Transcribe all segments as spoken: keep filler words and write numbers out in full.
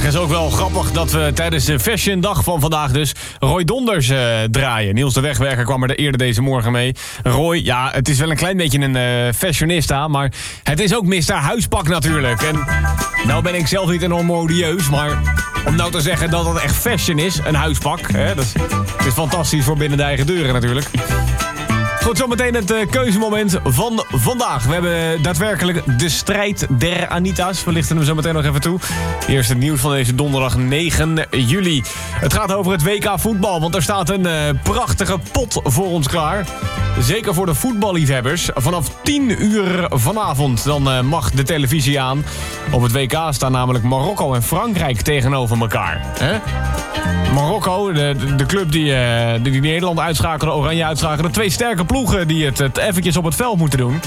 is ook wel grappig dat we tijdens de Fashion Dag van vandaag dus Roy Donders uh, draaien. Niels de Wegwerker kwam er eerder deze morgen mee. Roy, ja, het is wel een klein beetje een uh, fashionista, maar het is ook mister Huispak natuurlijk. En nou ben ik zelf niet enorm modieus, maar om nou te zeggen dat het echt fashion is, een huispak, hè, dat is, het is fantastisch voor binnen de eigen deuren natuurlijk. Goed, zometeen het uh, keuzemoment van vandaag. We hebben daadwerkelijk de strijd der Anita's. We lichten hem zo meteen nog even toe. Eerst het nieuws van deze donderdag negen juli. Het gaat over het W K voetbal, want er staat een uh, prachtige pot voor ons klaar. Zeker voor de voetballiefhebbers. Vanaf tien uur vanavond dan uh, mag de televisie aan. Op het W K staan namelijk Marokko en Frankrijk tegenover elkaar. Hè? Marokko, de, de club die, uh, die Nederland uitschakelde, Oranje uitschakelde. Twee sterke ploegen die het, het eventjes op het veld moeten doen.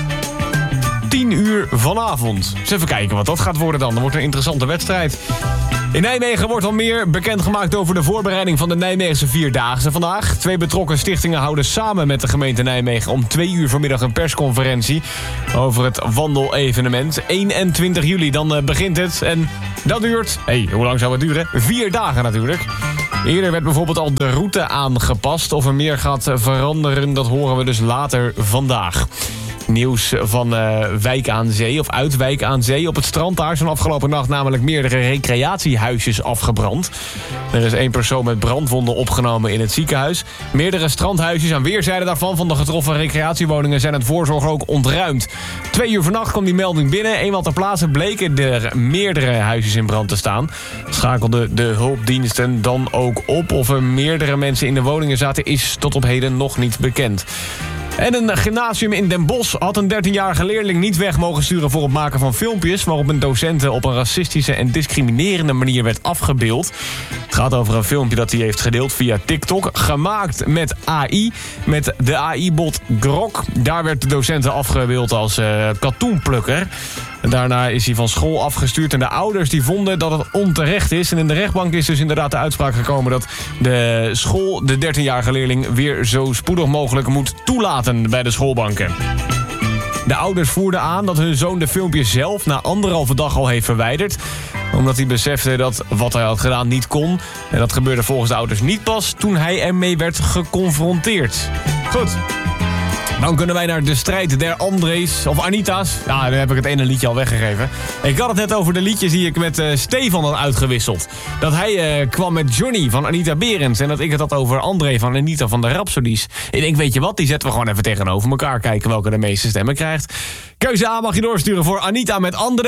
tien uur vanavond. Dus even kijken wat dat gaat worden dan. Dan wordt een interessante wedstrijd. In Nijmegen wordt al meer bekendgemaakt over de voorbereiding van de Nijmeegse Vierdaagse vandaag. Twee betrokken stichtingen houden samen met de gemeente Nijmegen om twee uur vanmiddag een persconferentie over het wandelevenement. eenentwintig juli, dan uh, begint het en dat duurt, hey, hoe lang zou het duren? Vier dagen natuurlijk. Eerder werd bijvoorbeeld al de route aangepast. Of er meer gaat veranderen, dat horen we dus later vandaag. Nieuws van uh, Wijk aan Zee, of uit Wijk aan Zee. Op het strand daar zijn afgelopen nacht namelijk meerdere recreatiehuisjes afgebrand. Er is één persoon met brandwonden opgenomen in het ziekenhuis. Meerdere strandhuisjes aan weerszijden daarvan van de getroffen recreatiewoningen zijn het voorzorg ook ontruimd. Twee uur vannacht kwam die melding binnen. Eenmaal ter plaatse bleken er meerdere huisjes in brand te staan. Schakelden de hulpdiensten dan ook op. Of er meerdere mensen in de woningen zaten is tot op heden nog niet bekend. En een gymnasium in Den Bosch had een dertienjarige leerling niet weg mogen sturen voor het maken van filmpjes waarop een docent op een racistische en discriminerende manier werd afgebeeld. Het gaat over een filmpje dat hij heeft gedeeld via TikTok, gemaakt met A I, met de A I-bot Grok. Daar werd de docent afgebeeld als uh, katoenplukker. En daarna is hij van school afgestuurd en de ouders die vonden dat het onterecht is. En in de rechtbank is dus inderdaad de uitspraak gekomen dat de school de dertienjarige leerling weer zo spoedig mogelijk moet toelaten bij de schoolbanken. De ouders voerden aan dat hun zoon de filmpjes zelf na anderhalve dag al heeft verwijderd. Omdat hij besefte dat wat hij had gedaan niet kon. En dat gebeurde volgens de ouders niet pas toen hij ermee werd geconfronteerd. Goed. Dan kunnen wij naar de strijd der André's, of Anita's. Ja, daar heb ik het ene liedje al weggegeven. Ik had het net over de liedjes die ik met uh, Stefan had uitgewisseld. Dat hij uh, kwam met Johnny van Anita Berends. En dat ik het had over André van Anita van de Rhapsodies. Ik denk, weet je wat, die zetten we gewoon even tegenover elkaar. Kijken welke de meeste stemmen krijgt. Keuze A mag je doorsturen voor Anita met André.